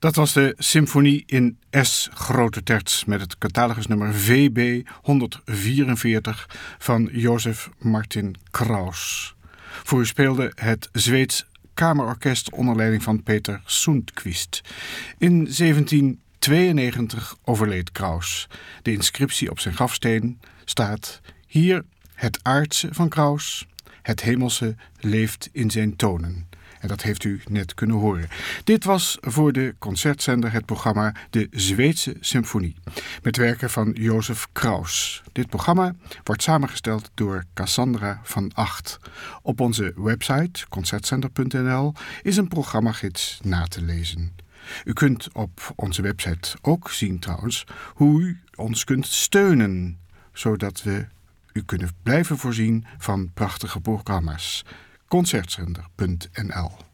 Dat was de symfonie in S grote terts met het catalogusnummer VB 144 van Josef Martin Kraus. Voor u speelde het Zweeds Kamerorkest onder leiding van Peter Sundqvist. In 1792 overleed Kraus. De inscriptie op zijn grafsteen staat: hier het aardse van Kraus, het hemelse leeft in zijn tonen. En dat heeft u net kunnen horen. Dit was voor de concertzender het programma De Zweedse Symfonie, met werken van Josef Kraus. Dit programma wordt samengesteld door Cassandra van Acht. Op onze website concertzender.nl is een programmagids na te lezen. U kunt op onze website ook zien trouwens hoe u ons kunt steunen, zodat we u kunnen blijven voorzien van prachtige programma's. Concertzender.nl